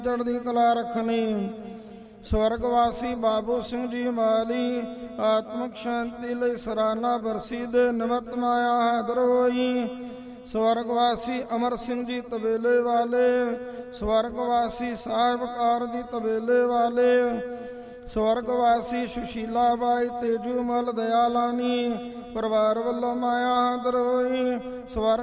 ਚੜ੍ਹਦੀ ਕਲਾ ਰੱਖਣੀ। ਸਵਰਗਵਾਸੀ ਬਾਬੂ ਸਿੰਘ ਜੀ ਮਾਲੀ ਆਤਮਿਕ ਸ਼ਾਂਤੀ ਲਈ ਸਰਾਨਾ ਬਰਸੀ ਦੇ ਨਿਮਿਤ ਮਾਇਆ ਹਾਜ਼ਰ ਹੋਈ। ਸਵਰਗਵਾਸੀ ਅਮਰ ਸਿੰਘ ਜੀ ਤਬੇਲੇ ਵਾਲੇ, ਸਵਰਗਵਾਸੀ ਸਾਹਿਬਕਾਰ ਜੀ ਤਬੇਲੇ ਵਾਲੇ, ਸਵਰਗਵਾਸੀ ਸੁਸ਼ੀਲਾ ਬਾਈ ਤੇਜੂਮਲ ਦਿਆਲਾਨੀ ਪਰਿਵਾਰ ਵੱਲੋਂ ਮਾਇਆ ਹਾਜ਼ਰ ਹੋਈ।